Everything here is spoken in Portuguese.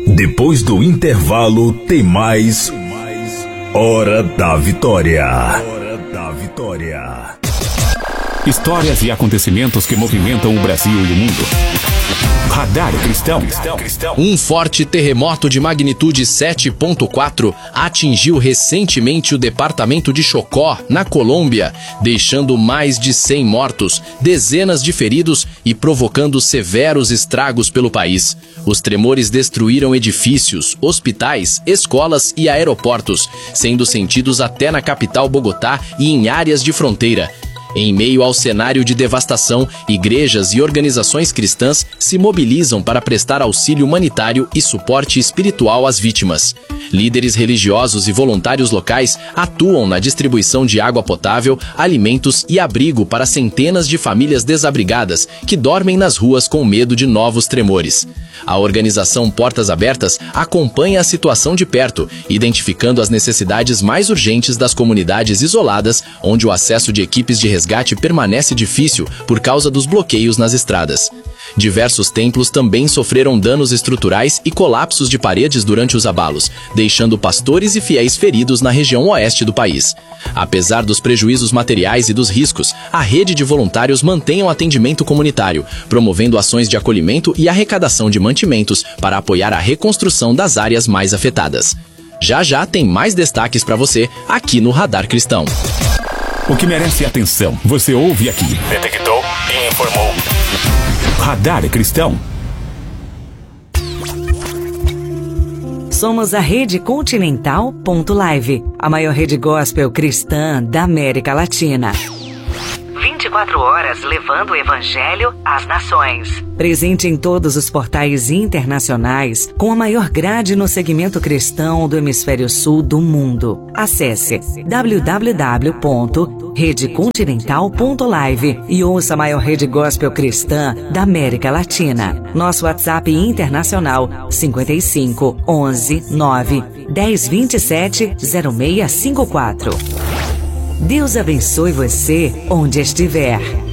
Depois do intervalo tem mais Hora da Vitória. Histórias e acontecimentos que movimentam o Brasil e o mundo. Radar Cristão. Um forte terremoto de magnitude 7.4 atingiu recentemente o departamento de Chocó, na Colômbia, deixando mais de 100 mortos, dezenas de feridos e provocando severos estragos pelo país. Os tremores destruíram edifícios, hospitais, escolas e aeroportos, sendo sentidos até na capital Bogotá e em áreas de fronteira. Em meio ao cenário de devastação, igrejas e organizações cristãs se mobilizam para prestar auxílio humanitário e suporte espiritual às vítimas. Líderes religiosos e voluntários locais atuam na distribuição de água potável, alimentos e abrigo para centenas de famílias desabrigadas que dormem nas ruas com medo de novos tremores. A organização Portas Abertas acompanha a situação de perto, identificando as necessidades mais urgentes das comunidades isoladas, onde o acesso de equipes de resgate permanece difícil por causa dos bloqueios nas estradas. Diversos templos também sofreram danos estruturais e colapsos de paredes durante os abalos, deixando pastores e fiéis feridos na região oeste do país. Apesar dos prejuízos materiais e dos riscos, a rede de voluntários mantém o atendimento comunitário, promovendo ações de acolhimento e arrecadação de mantimentos para apoiar a reconstrução das áreas mais afetadas. Já já tem mais destaques para você aqui no Radar Cristão. O que merece atenção, você ouve aqui. Detectou e informou. Radar Cristão. Somos a Rede Continental.live, a maior rede gospel cristã da América Latina. 24 horas levando o Evangelho às nações. Presente em todos os portais internacionais, com a maior grade no segmento cristão do hemisfério sul do mundo. Acesse www.redecontinental.live e ouça a maior rede gospel cristã da América Latina. Nosso WhatsApp internacional 55 11 9 10 27 0654. Deus abençoe você onde estiver.